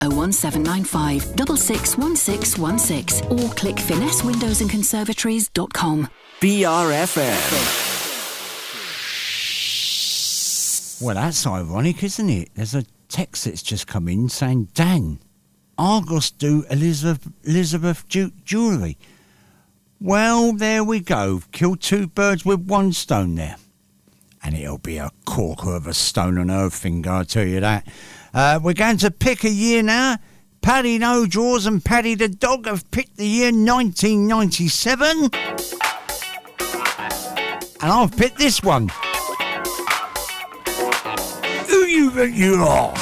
01795 661616 or click finessewindowsandconservatories.com. BRFM. Well, that's ironic, isn't it? There's a text that's just come in saying, Dan, Argos do Elizabeth Duke jewellery. Well, there we go. Killed two birds with one stone there. And it'll be a corker of a stone on her finger, I'll tell you that. We're going to pick a year now. Paddy No Draws and Paddy the Dog have picked the year 1997. And I've picked this one. Who you think you are?